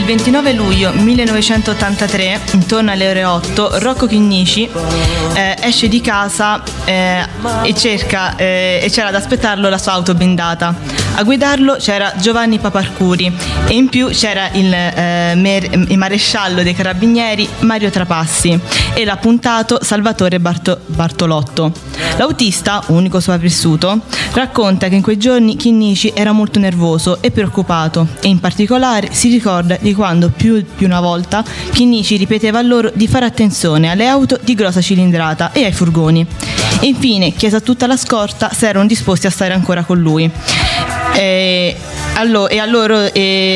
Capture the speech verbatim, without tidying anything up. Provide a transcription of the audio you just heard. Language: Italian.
Il ventinove luglio millenovecentottantatré, intorno alle ore otto, Rocco Chinnici eh, esce di casa eh, e cerca eh, e c'era ad aspettarlo la sua auto blindata. A guidarlo c'era Giovanni Paparcuri e in più c'era il, eh, mer- il maresciallo dei carabinieri Mario Trapassi e l'appuntato Salvatore Barto- Bartolotto. L'autista, unico sopravvissuto, racconta che in quei giorni Chinnici era molto nervoso e preoccupato e in particolare si ricorda di quando più di una volta Chinnici ripeteva a loro di fare attenzione alle auto di grossa cilindrata e ai furgoni. E infine chiese a tutta la scorta se erano disposti a stare ancora con lui. E, allo- e, a loro, e,